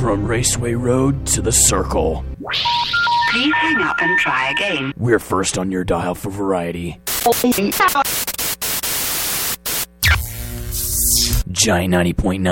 From Raceway Road to the Circle. Please hang up and try again. We're first on your dial for variety. Giant 90.9.